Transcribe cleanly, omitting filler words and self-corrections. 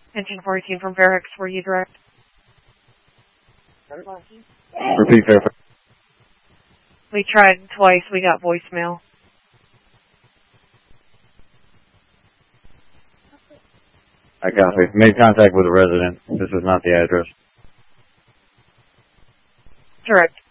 Engine 14 from Barracks, were you direct? Repeat, Fairfax. We tried twice, we got voicemail. I copy. Made contact with a resident. This is not the address. Direct.